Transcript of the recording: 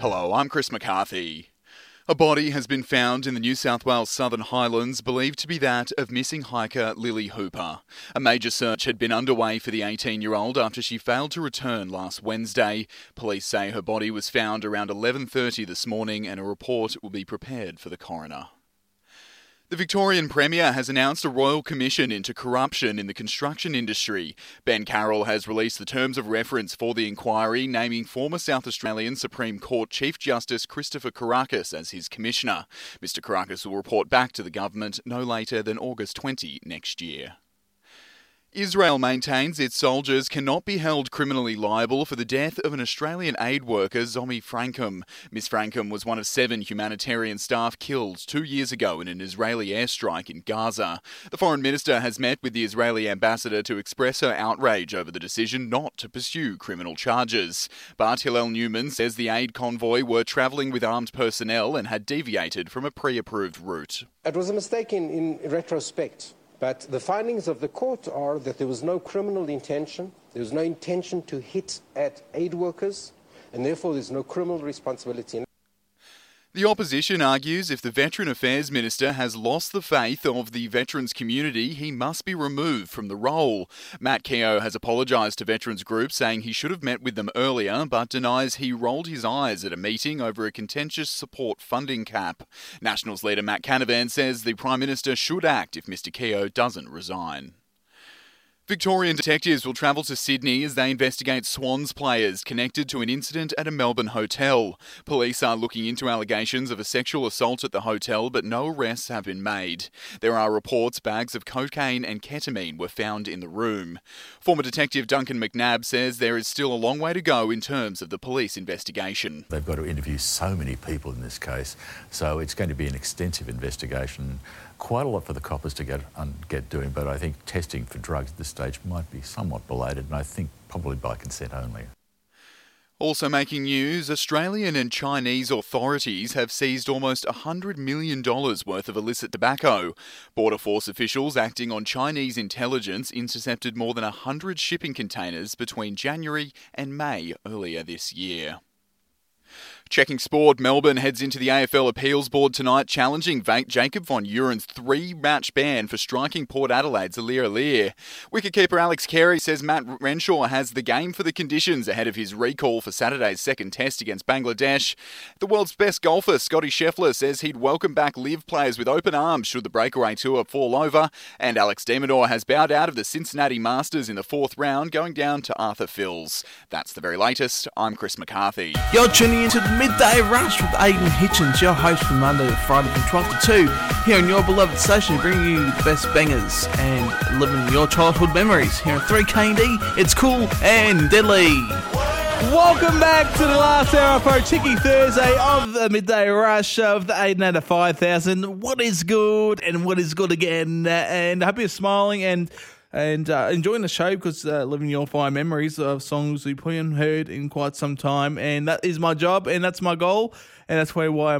Hello, I'm Chris McCarthy. A body has been found in the New South Wales Southern Highlands believed to be that of missing hiker Lily Hooper. A major search had been underway for the 18-year-old after she failed to return last Wednesday. Police say her body was found around 11:30 this morning and a report will be prepared for the coroner. The Victorian Premier has announced a royal commission into corruption in the construction industry. Ben Carroll has released the terms of reference for the inquiry, naming former South Australian Supreme Court Chief Justice Christopher Kourakis as his commissioner. Mr Kourakis will report back to the government no later than August 20 next year. Israel maintains its soldiers cannot be held criminally liable for the death of an Australian aid worker, Zomi Frankum. Ms Frankum was one of 7 humanitarian staff killed 2 years ago in an Israeli airstrike in Gaza. The Foreign Minister has met with the Israeli ambassador to express her outrage over the decision not to pursue criminal charges. But Hillel Newman says the aid convoy were travelling with armed personnel and had deviated from a pre-approved route. It was a mistake in retrospect. But the findings of the court are that there was no criminal intention, there was no intention to hit at aid workers, and therefore there's no criminal responsibility. The opposition argues if the Veteran Affairs Minister has lost the faith of the veterans community, he must be removed from the role. Matt Keogh has apologised to veterans groups, saying he should have met with them earlier, but denies he rolled his eyes at a meeting over a contentious support funding cap. Nationals leader Matt Canavan says the Prime Minister should act if Mr Keogh doesn't resign. Victorian detectives will travel to Sydney as they investigate Swans players connected to an incident at a Melbourne hotel. Police are looking into allegations of a sexual assault at the hotel, but no arrests have been made. There are reports bags of cocaine and ketamine were found in the room. Former Detective Duncan McNabb says there is still a long way to go in terms of the police investigation. They've got to interview so many people in this case, so it's going to be an extensive investigation. Quite a lot for the coppers to get doing, but I think testing for drugs at this stage might be somewhat belated, and I think probably by consent only. Also making news, Australian and Chinese authorities have seized almost $100 million worth of illicit tobacco. Border Force officials acting on Chinese intelligence intercepted more than 100 shipping containers between January and May earlier this year. Checking sport, Melbourne heads into the AFL Appeals Board tonight, challenging Jacob von Uren's 3-match ban for striking Port Adelaide's Aliir. Wicketkeeper Alex Carey says Matt Renshaw has the game for the conditions ahead of his recall for Saturday's second test against Bangladesh. The world's best golfer, Scotty Scheffler, says he'd welcome back live players with open arms should the breakaway tour fall over. And Alex de Minaur has bowed out of the Cincinnati Masters in the 4th round, going down to Arthur Fils. That's the very latest. I'm Chris McCarthy. You're tuning into the Midday Rush with Aidan Hitchens, your host from Monday to Friday from 12 to 2, here on your beloved station, bringing you the best bangers and living your childhood memories. Here on 3KD, it's cool and deadly. Welcome back to the last hour of our Cheeky Thursday of the Midday Rush of the Aidan out of 5,000. What is good and what is good again? And I hope you're smiling and enjoying the show, because living your fine memories of songs we haven't heard in quite some time, and that is my job and that's my goal, and that's why I'm